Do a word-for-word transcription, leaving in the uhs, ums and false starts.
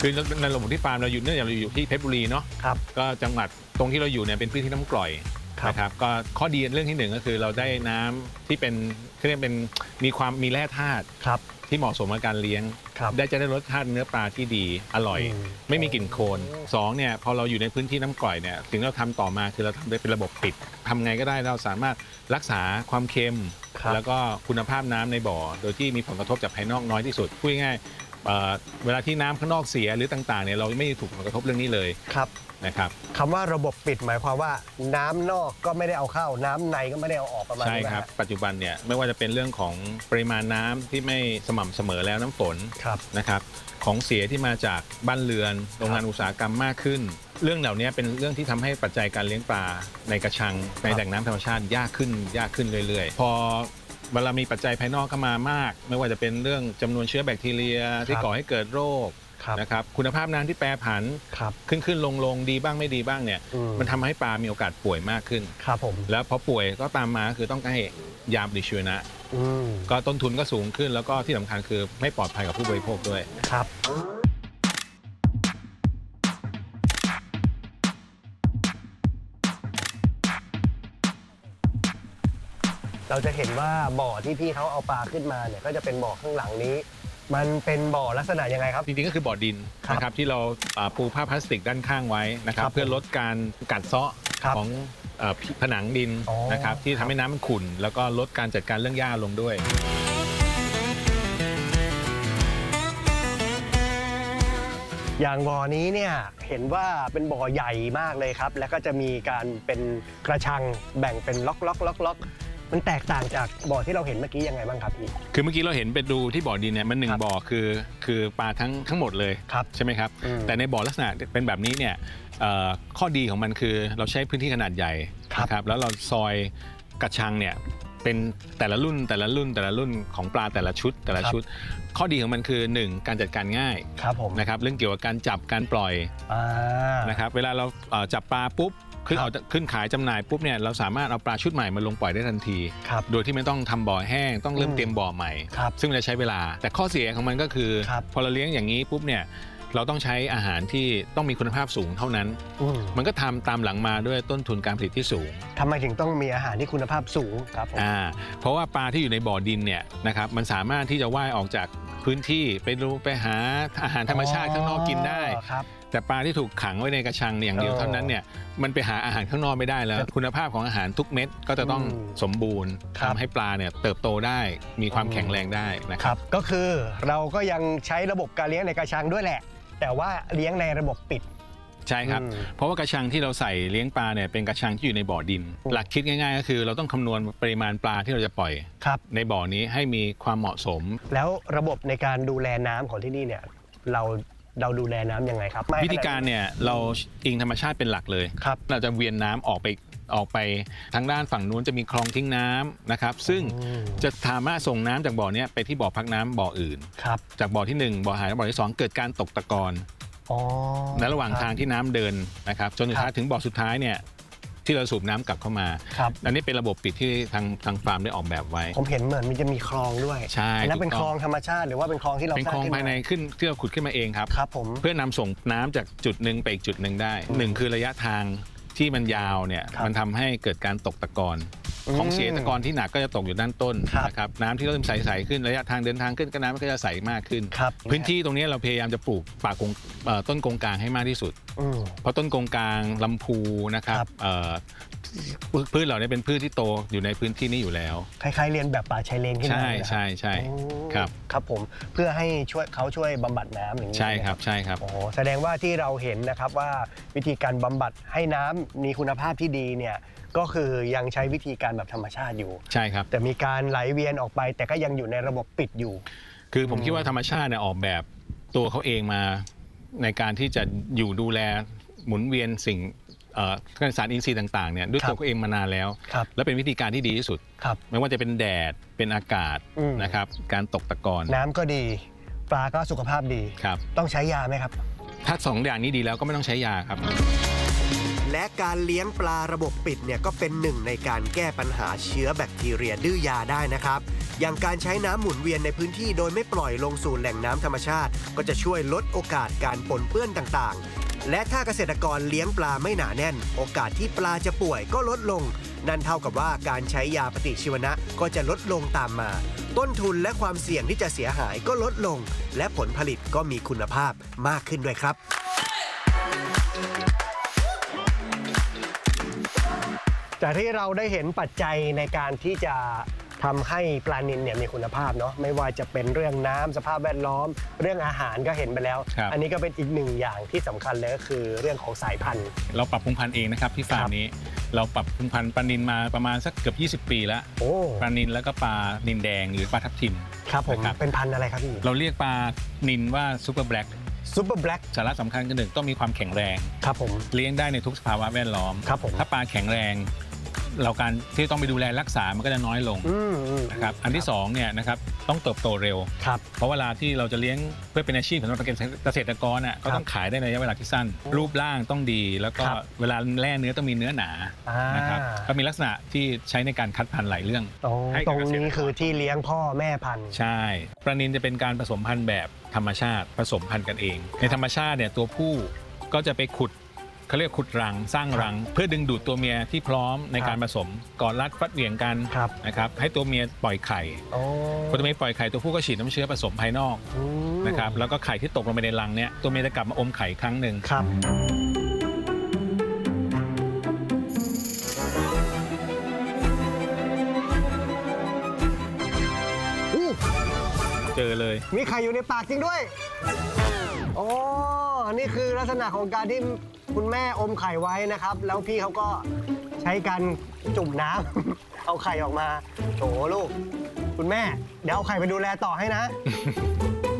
คือในระบบที่ฟาร์มเราอยู่เนื่องจากเราอยู่ที่เพชรบุรีเนาะก็จังหวัดตรงที่เราอยู่เนี่ยเป็นพื้นที่น้ำกร่อยนะครับก็ข้อดีเรื่องที่หนึ่งก็คือเราได้น้ำที่เป็นเรียกเป็นมีความมีแร่ธาตุที่เหมาะสมกับการเลี้ยงได้จะได้รสชาติเนื้อปลาที่ดีอร่อยไม่มีกลิ่นโคลนสองเนี่ยพอเราอยู่ในพื้นที่น้ำกร่อยเนี่ยสิ่งที่เราทำต่อมาคือเราทำได้เป็นระบบปิดทำไงก็ได้เราสามารถรักษาความเค็มแล้วก็คุณภาพน้ำในบ่อโดยที่มีผลกระทบจากภายนอกน้อยที่สุดพูดง่ายๆเวลาที่น้ำข้างนอกเสียหรือต่างๆเนี่ยเราไม่ถูกผลกระทบเรื่องนี้เลยนะครับคำว่าระบบปิดหมายความว่าน้ำนอกก็ไม่ได้เอาเข้าน้ำในก็ไม่ได้เอาออกประมาณนี้ใช่ครับปัจจุบันเนี่ยไม่ว่าจะเป็นเรื่องของปริมาณน้ำที่ไม่สม่ำเสมอแล้วน้ำฝนนะครับของเสียที่มาจากบ้านเรือนโรงงานอุตสาหกรรมมากขึ้นเรื่องเหล่านี้เป็นเรื่องที่ทำให้ปัจจัยการเลี้ยงปลาในกระชังในแหล่งน้ำธรรมชาติยากขึ้นยากขึ้นเรื่อยๆพอเวลามีปัจจัยภายนอกเข้ามามากไม่ว่าจะเป็นเรื่องจำนวนเชื้อแบคทีเรียที่ก่อให้เกิดโรคนะครับคุณภาพน้ำที่แปรผันขึ้นขึ้นลงลงดีบ้างไม่ดีบ้างเนี่ยมันทำให้ปลามีโอกาสป่วยมากขึ้นครับผมแล้วพอป่วยก็ตามมาคือต้องให้ยาปฏิชีวนะก็ต้นทุนก็สูงขึ้นแล้วก็ที่สำคัญคือไม่ปลอดภัยกับผู้บริโภคด้วยครับเราจะเห็นว่าบ่อที่พี่เขาเอาปลาขึ้นมาเนี่ยก็จะเป็นบ่อข้างหลังนี้มันเป็นบ่อลักษณะยังไงครับจริงๆก็คือบ่อดินนะครับที่เราปูผ้าพลาสติกด้านข้างไว้นะครับเพื่อลดการกัดเซาะของผนังดินนะครับที่ทำให้น้ำมันขุ่นแล้วก็ลดการจัดการเรื่องหญ้าลงด้วยอย่างบ่อนี้เนี่ยเห็นว่าเป็นบ่อใหญ่มากเลยครับแล้วก็จะมีการเป็นกระชังแบ่งเป็นล็อกล็อกล็อกล็อกมันแตกต่างจากบ่อที่เราเห็นเมื่อกี้ยังไงบ้างครับพี่คือเมื่อกี้เราเห็นไปดูที่บ่อดินเนี่ยมันหนึ่งบ่อคือคือปลาทั้งทั้งหมดเลยใช่ไหมครับแต่ในบ่อลักษณะเป็นแบบนี้เนี่ยข้อดีของมันคือเราใช้พื้นที่ขนาดใหญ่ครับแล้วเราซอยกระชังเนี่ยเป็นแต่ละรุ่นแต่ละรุ่นแต่ละรุ่นของปลาแต่ละชุดแต่ละชุดข้อดีของมันคือหนึ่งการจัดการง่ายนะครับเรื่องเกี่ยวกับการจับการปล่อยนะครับเวลาเราจับปลาปุ๊บขึ้นเอาขึ้นขายจำหน่ายปุ๊บเนี่ยเราสามารถเอาปลาชุดใหม่มาลงปล่อยได้ทันทีโดยที่ไม่ต้องทำบ่อแห้งต้องเริ่มเตรียมบ่อใหม่ซึ่งมันจะใช้เวลาแต่ข้อเสียของมันก็คือพอเราเลี้ยงอย่างนี้ปุ๊บเนี่ยเราต้องใช้อาหารที่ต้องมีคุณภาพสูงเท่านั้นมันก็ทำตามหลังมาด้วยต้นทุนการผลิตที่สูงทำไมถึงต้องมีอาหารที่คุณภาพสูงครับอ่าเพราะว่าปลาที่อยู่ในบ่อดินเนี่ยนะครับมันสามารถที่จะว่ายออกจากพื้นที่ไปดูไปหาอาหารธรรมชาติข้างนอกกินได้แต่ปลาที่ถูกขังไว้ในกระชังอย่างเดียวเท่านั้นเนี่ยมันไปหาอาหารข้างนอกไม่ได้แล้วคุณภาพของอาหารทุกเม็ดก็จะต้องสมบูรณ์ทำให้ปลาเนี่ยเติบโตได้มีความแข็งแรงได้นะครับก็คือเราก็ยังใช้ระบบการเลี้ยงในกระชังด้วยแหละแต่ว่าเลี้ยงในระบบปิดใช่ครับเพราะว่ากระชังที่เราใส่เลี้ยงปลาเนี่ยเป็นกระชังที่อยู่ในบ่อดินหลักคิดง่ายๆก็คือเราต้องคำนวณปริมาณปลาที่เราจะปล่อยในบ่อนี้ให้มีความเหมาะสมแล้วระบบในการดูแลน้ำของที่นี่เนี่ยเราเราดูแลน้ำยังไงครับวิธีการเนี่ยเราอิงธรรมชาติเป็นหลักเลยเราจะเวียนน้ำออกไปออกไปทางด้านฝั่งนู้นจะมีคลองทิ้งน้ำนะครับซึ่งจะสามารถส่งน้ำจากบ่อนี้ไปที่บ่อพักน้ำบ่ออื่นจากบ่อที่หนึ่งบ่อหายบ่อที่สองเกิดการตกตะกอนในระหว่างทางที่น้ำเดินนะครับจนสุดท้ายถึงบ่อสุดท้ายเนี่ยที่เราสูบน้ำกลับเข้ามาอันนี้เป็นระบบปิดที่ทางทางฟาร์มได้ออกแบบไว้ผมเห็นเหมือนมันจะมีคลองด้วยใช่แล้วเป็นคลองธรรมชาติหรือว่าเป็นคลองที่เราเป็นคลองภายในขึ้นที่เราขุดขึ้นมาเองครับครับผมเพื่อนำส่งน้ำจากจุดหนึ่งไปอีกจุดหนึ่งได้หนึ่งคือระยะทางที่มันยาวเนี่ยมันทำให้เกิดการตกตะกอนของเสียตะกอนที่หนักก็จะตกอยู่ด้านต้นนะครับน้ำที่เริ่มใสๆขึ้นระยะทางเดินทางขึ้นก็น้ำมันก็จะใสมากขึ้นพื้นที่ตรงนี้เราพยายามจะปลูกป่ากงต้นกงกลางให้มากที่สุดเพราะต้นกงกลางลำพูนะครับพืชเหล่านี้เป็นพืชที่โตอยู่ในพื้นที่นี้อยู่แล้วคล้ายๆเรียนแบบป่าชายเลนขึ้นมาใช่ใช่ใช่ครับครับผมเพื่อให้ช่วยเขาช่วยบำบัดน้ำอย่างนี้ใช่ครับใช่ครับโอ้แสดงว่าที่เราเห็นนะครับว่าวิธีการบำบัดให้น้ำมีคุณภาพที่ดีเนี่ยก็คือยังใช้วิธีการแบบธรรมชาติอยู่ใช่ครับแต่มีการไหลเวียนออกไปแต่ก็ยังอยู่ในระบบปิดอยู่คือผมคิดว่าธรรมชาติเนี่ยออกแบบตัวเขาเองมาในการที่จะอยู่ดูแลหมุนเวียนสิ่งสารอินทรีย์ต่างๆเนี่ยด้วยตัวเขาเองมานานแล้วและเป็นวิธีการที่ดีที่สุดไม่ว่าจะเป็นแดดเป็นอากาศนะครับการตกตะกอนน้ำก็ดีปลาก็สุขภาพดีต้องใช้ยาไหมครับถ้าสองอย่างนี้ดีแล้วก็ไม่ต้องใช้ยาครับและการเลี้ยงปลาระบบปิดเนี่ยก็เป็นหนึ่งในการแก้ปัญหาเชื้อแบคทีเรียดื้อยาได้นะครับอย่างการใช้น้ำหมุนเวียนในพื้นที่โดยไม่ปล่อยลงสู่แหล่งน้ำธรรมชาติก็จะช่วยลดโอกาสการปนเปื้อนต่างๆและถ้าเกษตรกรเลี้ยงปลาไม่หนาแน่นโอกาสที่ปลาจะป่วยก็ลดลงนั่นเท่ากับว่าการใช้ยาปฏิชีวนะก็จะลดลงตามมาต้นทุนและความเสี่ยงที่จะเสียหายก็ลดลงและผลผลิตก็มีคุณภาพมากขึ้นด้วยครับจากที่เราได้เห็นปัจจัยในการที่จะทำให้ปลานิลเนี่ยมีคุณภาพเนาะไม่ว่าจะเป็นเรื่องน้ำสภาพแวดล้อมเรื่องอาหารก็เห็นไปแล้ว อันนี้ก็เป็นอีกหนึ่งอย่างที่สำคัญเลยก็คือเรื่องของสายพันธุ์เราปรับปรุงพันธุ์เองนะครับที่ฟาร์มนี้เราปรับปรุงพันธุ์ปลานิลมาประมาณสักเกือบยี่สิบปีแล้วปลานิลแล้วก็ปลานิลแดงหรือปลาทับทิมครับผมเป็นพันธุ์อะไรครับพี่เราเรียกปลานิลว่าซูเปอร์แบล็กซูเปอร์แบล็กสาระสำคัญก็หนึ่งต้องมีความแข็งแรงครับผมเลี้ยงได้ในทุกสภาวะแวดล้อมครับผมถ้าปลาแข็งแรงเราการที่ต้องไปดูแลรักษามันก็จะน้อยลงนะครับอันที่สองเนี่ยนะครับต้องเติบโตเร็วเพราะเวลาที่เราจะเลี้ยงเพื่อเป็นอาชีพของเกษตรกรน่ะก็ต้องขายได้ในระยะเวลาที่สั้นรูปร่างต้องดีแล้วก็เวลาแล่เนื้อต้องมีเนื้อหนานะครับก็มีลักษณะที่ใช้ในการคัดพันธุ์หลายเรื่องตรงนี้คือที่เลี้ยงพ่อแม่พันธุ์ใช่ปลานิลจะเป็นการผสมพันธุ์แบบธรรมชาติผสมพันธุ์กันเองในธรรมชาติเนี่ยตัวผู้ก็จะไปขุดเขาเรียกขุดรังสร้างรังเพื่อดึงดูดตัวเมียที่พร้อมในการผสมกอดรัดฟัดเหวี่ยงกันนะครับให้ตัวเมียปล่อยไข่พอตัวเมียปล่อยไข่ตัวผู้ก็ฉีดน้ำเชื้อผสมภายนอกนะครับแล้วก็ไข่ที่ตกลงไปในรังเนี่ยตัวเมียจะกลับมาอมไข่ครั้งหนึ่งเจอเลยมีไข่อยู่ในปากจริงด้วยอ๋อนี่คือลักษณะของการที่คุณแม่อมไข่ไว้นะครับแล้วพี่เขาก็ใช้การจุ่มน้ำเอาไข่ออกมาโถลูกคุณแม่เดี๋ยวเอาไข่ไปดูแลต่อให้นะ